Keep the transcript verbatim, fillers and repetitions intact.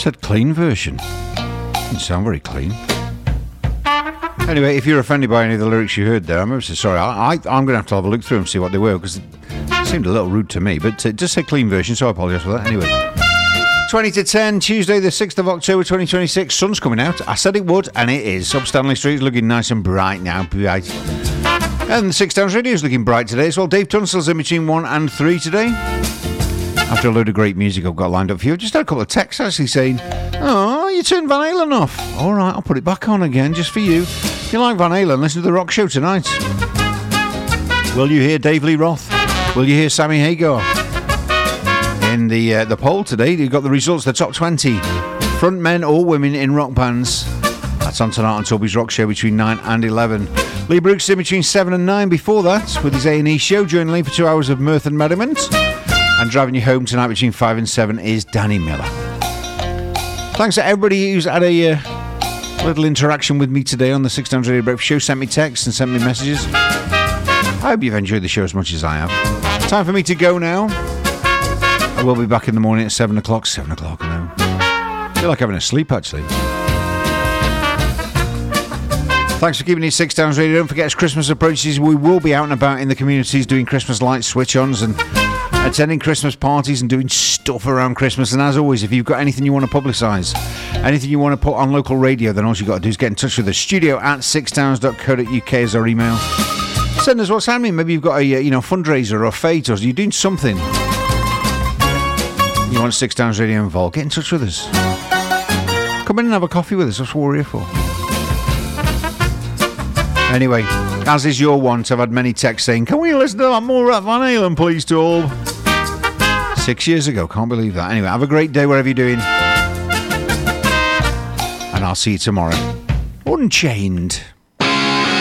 said clean version. Didn't sound very clean. Anyway, if you're offended by any of the lyrics you heard there, I'm so sorry. I, I, I'm going to have to have a look through and see what they were, because it seemed a little rude to me. But it just said clean version, so I apologise for that. Anyway, twenty to ten, Tuesday the sixth of October twenty twenty-six. Sun's coming out. I said it would, and it is. Up Stanley Street is looking nice and bright now. Bright. And the Six Towns Radio is looking bright today as well. Dave Tunstall's in between one and three today. After a load of great music I've got lined up for you, I've just had a couple of texts actually saying, oh, you turned Van Halen off. All right, I'll put it back on again just for you. If you like Van Halen, listen to the rock show tonight. Will you hear Dave Lee Roth? Will you hear Sammy Hagar? In the uh, the poll today, you've got the results, the top twenty front men or women in rock bands. That's on tonight on Toby's Rock Show between nine and eleven. Lee Brooks in between seven and nine before that with his A and E show. Joining Lee for two hours of mirth and merriment. And driving you home tonight between five and seven is Danny Miller. Thanks to everybody who's had a uh, little interaction with me today on the Six Towns Radio Breakfast Show. Sent me texts and sent me messages. I hope you've enjoyed the show as much as I have. Time for me to go now. I will be back in the morning at seven o'clock. seven o'clock, I know. I feel like having a sleep, actually. Thanks for keeping it Six Towns Radio. Don't forget, as Christmas approaches, we will be out and about in the communities doing Christmas light switch-ons and attending Christmas parties and doing stuff around Christmas. And as always, if you've got anything you want to publicise, anything you want to put on local radio, then all you've got to do is get in touch with us. Studio at six towns dot co dot uk is our email. Send us what's happening. Maybe you've got a you know fundraiser or a fete, or you're doing something. You want Six Towns Radio involved, get in touch with us. Come in and have a coffee with us. That's what we're here for. Anyway, as is your want, I've had many texts saying, can we listen to that more Van Halen, please, to all? Six years ago, can't believe that. Anyway, have a great day wherever you're doing. And I'll see you tomorrow. Unchained.